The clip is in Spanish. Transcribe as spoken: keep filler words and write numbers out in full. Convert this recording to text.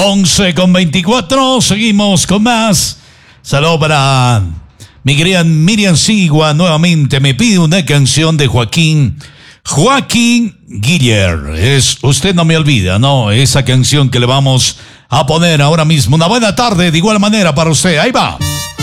once con veinticuatro, seguimos con más. Saludos para mi querida Miriam Sigua, nuevamente me pide una canción de Joaquín. Joaquín Guiller, es Usted no me olvida, ¿no? Esa canción que le vamos a poner ahora mismo. Una buena tarde de igual manera para usted, ahí va.